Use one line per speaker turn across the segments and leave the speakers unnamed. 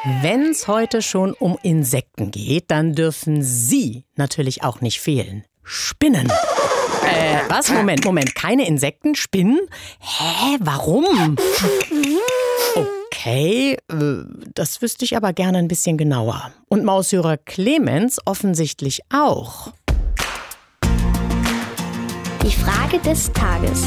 Wenn's heute schon um Insekten geht, dann dürfen Sie natürlich auch nicht fehlen. Spinnen. Was? Moment. Keine Insekten? Spinnen? Hä? Warum? Okay, das wüsste ich aber gerne ein bisschen genauer. Und Maushörer Clemens offensichtlich auch.
Die Frage des Tages.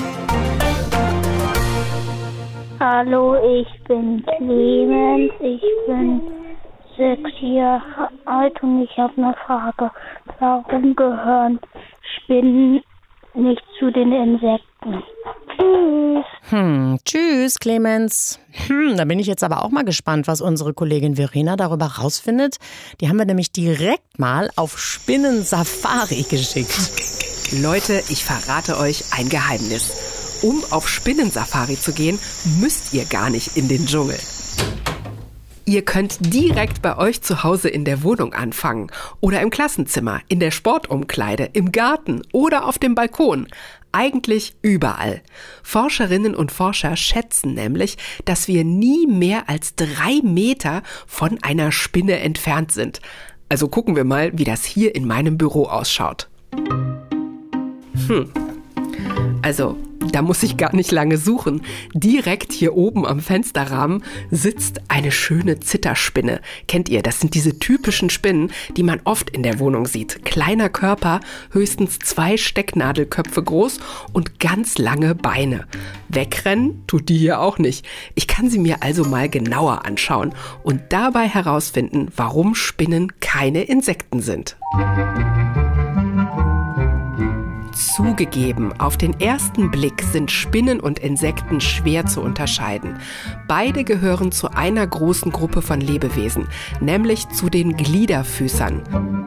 Hallo, ich bin Clemens, ich bin 6 Jahre alt und ich habe eine Frage. Warum gehören Spinnen nicht zu den Insekten? Tschüss.
Tschüss, Clemens. Da bin ich jetzt aber auch mal gespannt, was unsere Kollegin Verena darüber rausfindet. Die haben wir nämlich direkt mal auf Spinnen-Safari geschickt.
Leute, ich verrate euch ein Geheimnis. Um auf Spinnensafari zu gehen, müsst ihr gar nicht in den Dschungel. Ihr könnt direkt bei euch zu Hause in der Wohnung anfangen oder im Klassenzimmer, in der Sportumkleide, im Garten oder auf dem Balkon. Eigentlich überall. Forscherinnen und Forscher schätzen nämlich, dass wir nie mehr als 3 Meter von einer Spinne entfernt sind. Also gucken wir mal, wie das hier in meinem Büro ausschaut. Also, da muss ich gar nicht lange suchen. Direkt hier oben am Fensterrahmen sitzt eine schöne Zitterspinne. Kennt ihr, das sind diese typischen Spinnen, die man oft in der Wohnung sieht. Kleiner Körper, höchstens 2 Stecknadelköpfe groß und ganz lange Beine. Wegrennen tut die hier auch nicht. Ich kann sie mir also mal genauer anschauen und dabei herausfinden, warum Spinnen keine Insekten sind. Zugegeben, auf den ersten Blick sind Spinnen und Insekten schwer zu unterscheiden. Beide gehören zu einer großen Gruppe von Lebewesen, nämlich zu den Gliederfüßern.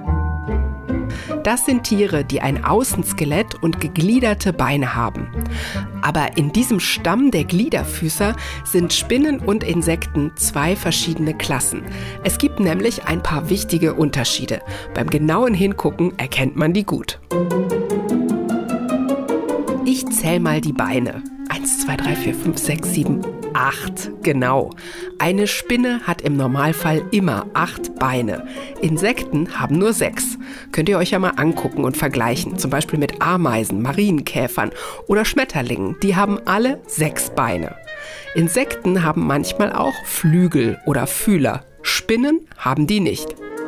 Das sind Tiere, die ein Außenskelett und gegliederte Beine haben. Aber in diesem Stamm der Gliederfüßer sind Spinnen und Insekten 2 verschiedene Klassen. Es gibt nämlich ein paar wichtige Unterschiede. Beim genauen Hingucken erkennt man die gut. Ich zähle mal die Beine. 1, 2, 3, 4, 5, 6, 7, 8. Genau. Eine Spinne hat im Normalfall immer 8 Beine. Insekten haben nur 6. Könnt ihr euch ja mal angucken und vergleichen. Zum Beispiel mit Ameisen, Marienkäfern oder Schmetterlingen. Die haben alle 6 Beine. Insekten haben manchmal auch Flügel oder Fühler. Spinnen haben die nicht.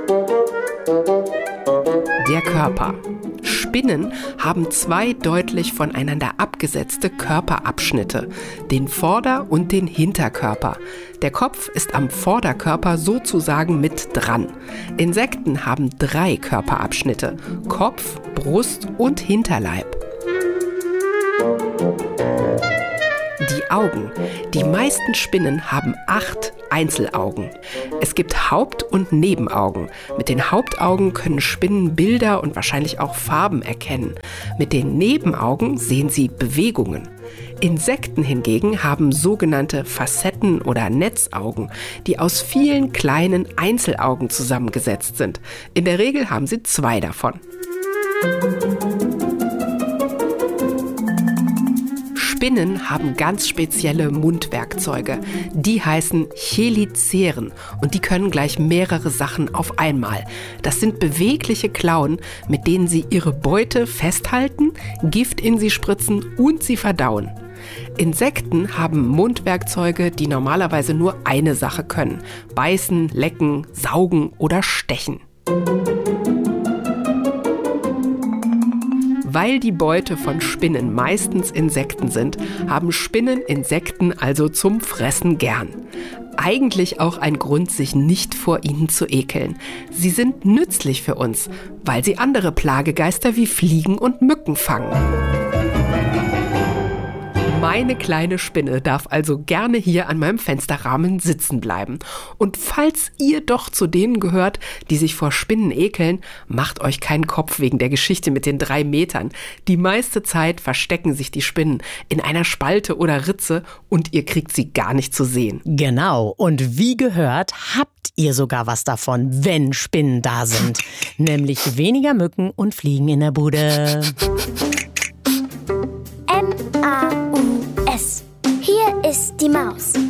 Der Körper. Spinnen haben 2 deutlich voneinander abgesetzte Körperabschnitte, den Vorder- und den Hinterkörper. Der Kopf ist am Vorderkörper sozusagen mit dran. Insekten haben 3 Körperabschnitte, Kopf, Brust und Hinterleib. Die Augen. Die meisten Spinnen haben 8 Einzelaugen. Es gibt Haupt- und Nebenaugen. Mit den Hauptaugen können Spinnen Bilder und wahrscheinlich auch Farben erkennen. Mit den Nebenaugen sehen sie Bewegungen. Insekten hingegen haben sogenannte Facetten- oder Netzaugen, die aus vielen kleinen Einzelaugen zusammengesetzt sind. In der Regel haben sie 2 davon. Spinnen haben ganz spezielle Mundwerkzeuge. Die heißen Cheliceren und die können gleich mehrere Sachen auf einmal. Das sind bewegliche Klauen, mit denen sie ihre Beute festhalten, Gift in sie spritzen und sie verdauen. Insekten haben Mundwerkzeuge, die normalerweise nur eine Sache können: beißen, lecken, saugen oder stechen. Weil die Beute von Spinnen meistens Insekten sind, haben Spinnen Insekten also zum Fressen gern. Eigentlich auch ein Grund, sich nicht vor ihnen zu ekeln. Sie sind nützlich für uns, weil sie andere Plagegeister wie Fliegen und Mücken fangen. Meine kleine Spinne darf also gerne hier an meinem Fensterrahmen sitzen bleiben. Und falls ihr doch zu denen gehört, die sich vor Spinnen ekeln, macht euch keinen Kopf wegen der Geschichte mit den 3 Metern. Die meiste Zeit verstecken sich die Spinnen in einer Spalte oder Ritze und ihr kriegt sie gar nicht zu sehen.
Genau. Und wie gehört, habt ihr sogar was davon, wenn Spinnen da sind. Nämlich weniger Mücken und Fliegen in der Bude.
M-A-U-S. Hier ist die Maus.